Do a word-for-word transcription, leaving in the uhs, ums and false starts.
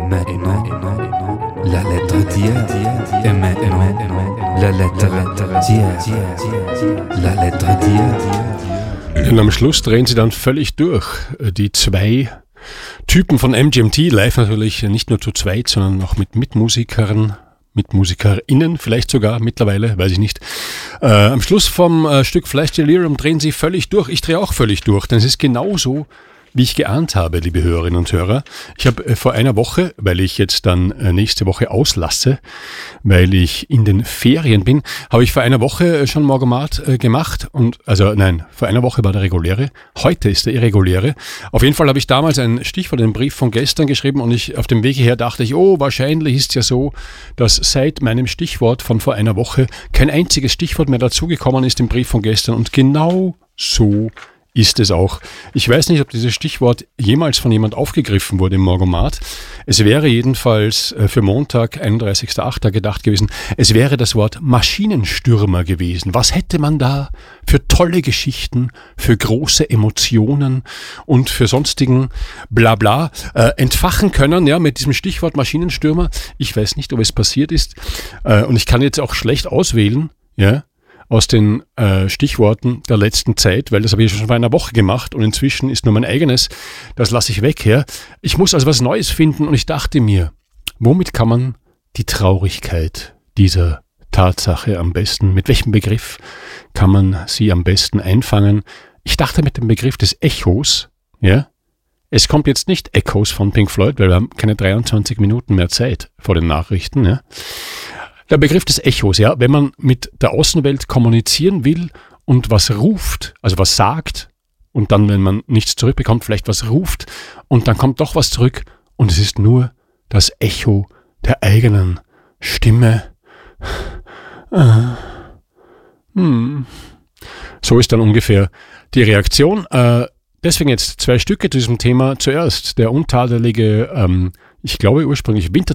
maintenant, la lettre d'hier. Et maintenant, la lettre d'hier. La lettre d'hier. Und am Schluss drehen sie dann völlig durch. Die zwei Typen von M G M T, live natürlich nicht nur zu zweit, sondern auch mit Mitmusikern, MitmusikerInnen vielleicht sogar mittlerweile, weiß ich nicht. Äh, am Schluss vom äh, Stück Flash Delirium drehen sie völlig durch. Ich drehe auch völlig durch, denn es ist genauso, wie ich geahnt habe, liebe Hörerinnen und Hörer. Ich habe äh, vor einer Woche, weil ich jetzt dann äh, nächste Woche auslasse, weil ich in den Ferien bin, habe ich vor einer Woche äh, schon Morgomat äh, gemacht. Und also nein, vor einer Woche war der reguläre. Heute ist der irreguläre. Auf jeden Fall habe ich damals ein Stichwort, einen Brief von gestern geschrieben und ich auf dem Weg hierher dachte ich, oh, wahrscheinlich ist es ja so, dass seit meinem Stichwort von vor einer Woche kein einziges Stichwort mehr dazugekommen ist im Brief von gestern. Und genau so ist es auch. Ich weiß nicht, ob dieses Stichwort jemals von jemand aufgegriffen wurde im Morgomat. Es wäre jedenfalls für Montag, einunddreißigster achter gedacht gewesen, es wäre das Wort Maschinenstürmer gewesen. Was hätte man da für tolle Geschichten, für große Emotionen und für sonstigen Blabla äh, entfachen können, ja, mit diesem Stichwort Maschinenstürmer. Ich weiß nicht, ob es passiert ist. Äh, und ich kann jetzt auch schlecht auswählen, ja, aus den äh, Stichworten der letzten Zeit, weil das habe ich schon vor einer Woche gemacht und inzwischen ist nur mein eigenes, das lasse ich weg her. Ich muss also was Neues finden und ich dachte mir, womit kann man die Traurigkeit dieser Tatsache am besten, mit welchem Begriff kann man sie am besten einfangen? Ich dachte mit dem Begriff des Echos, ja. Es kommt jetzt nicht Echos von Pink Floyd, weil wir haben keine dreiundzwanzig Minuten mehr Zeit vor den Nachrichten, ja. Der Begriff des Echos, ja, wenn man mit der Außenwelt kommunizieren will und was ruft, also was sagt und dann, wenn man nichts zurückbekommt, vielleicht was ruft und dann kommt doch was zurück und es ist nur das Echo der eigenen Stimme. Ah. Hm. So ist dann ungefähr die Reaktion. Äh, deswegen jetzt zwei Stücke zu diesem Thema. Zuerst der untadelige, ähm, ich glaube ursprünglich Winter